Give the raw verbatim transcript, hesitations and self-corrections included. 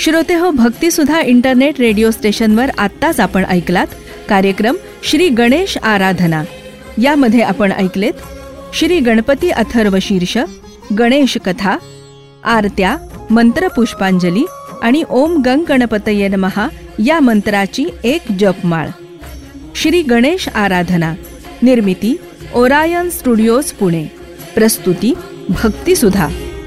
श्रोते हो, भक्तिसुधा internet radio स्टेशनवर आत्ताच आपण ऐकलात कार्यक्रम श्री गणेश आराधना. यामध्ये आपण ऐकलेत श्री गणपती अथर्व शीर्ष, गणेश कथा, आरत्या, मंत्रपुष्पांजली आणि ओम गंग गणपतये नमः या मंत्राची एक जपमाळ. श्री गणेश आराधना निर्मिती ओरायन स्टुडिओज पुणे. प्रस्तुती भक्तिसुधा.